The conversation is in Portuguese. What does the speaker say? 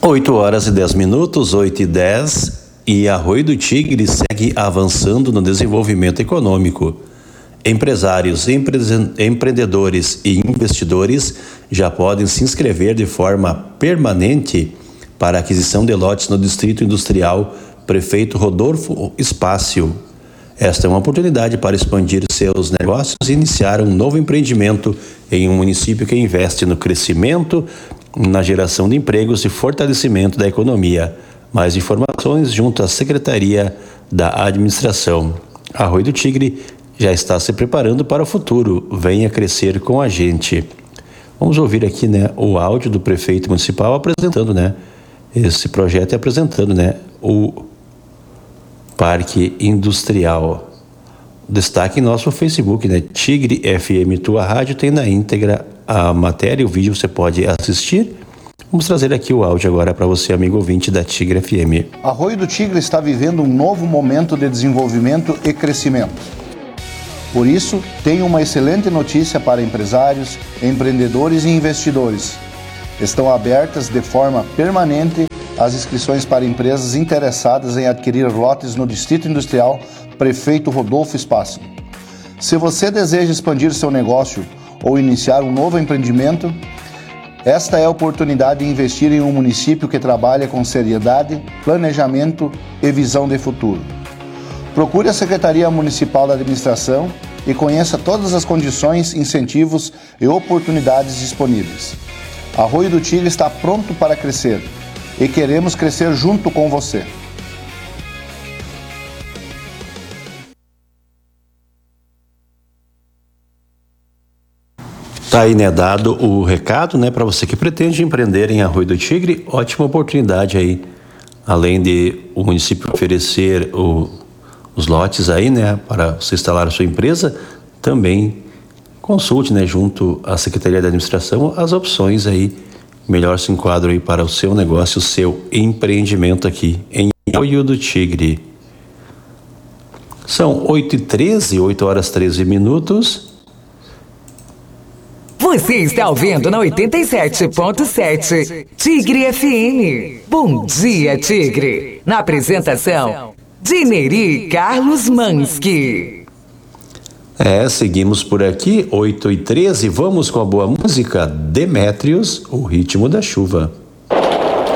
8h10, 8h10, e Arroio do Tigre segue avançando no desenvolvimento econômico. Empresários, empreendedores e investidores já podem se inscrever de forma permanente para a aquisição de lotes no Distrito Industrial Prefeito Rodolfo Spácio. Esta é uma oportunidade para expandir seus negócios e iniciar um novo empreendimento em um município que investe no crescimento, na geração de empregos e fortalecimento da economia. Mais informações junto à Secretaria da Administração. Arroio do Tigre já está se preparando para o futuro. Venha crescer com a gente. Vamos ouvir aqui, o áudio do prefeito municipal apresentando, esse projeto e apresentando, o Parque Industrial. Destaque em nosso Facebook, Tigre FM Tua Rádio, tem na íntegra a matéria e o vídeo você pode assistir. Vamos trazer aqui o áudio agora para você, amigo ouvinte da Tigre FM. Arroio do Tigre está vivendo um novo momento de desenvolvimento e crescimento. Por isso, tenho uma excelente notícia para empresários, empreendedores e investidores. Estão abertas de forma permanente as inscrições para empresas interessadas em adquirir lotes no Distrito Industrial Prefeito Rodolfo Spácio. Se você deseja expandir seu negócio ou iniciar um novo empreendimento, esta é a oportunidade de investir em um município que trabalha com seriedade, planejamento e visão de futuro. Procure a Secretaria Municipal da Administração e conheça todas as condições, incentivos e oportunidades disponíveis. Arroio do Tigre está pronto para crescer e queremos crescer junto com você. Tá aí, dado o recado, para você que pretende empreender em Arroio do Tigre, ótima oportunidade aí. Além de o município oferecer os lotes aí, para você instalar a sua empresa, também consulte, junto à Secretaria da Administração, as opções aí, melhor se enquadram aí para o seu negócio, o seu empreendimento aqui em Arroio do Tigre. São 8h13, 8h13. Você está ouvindo na 87.7 Tigre FM. Bom dia, Tigre. Na apresentação, Dineri Carlos Mansky. Seguimos por aqui, 8h13. Vamos com a boa música Demétrios, o ritmo da chuva.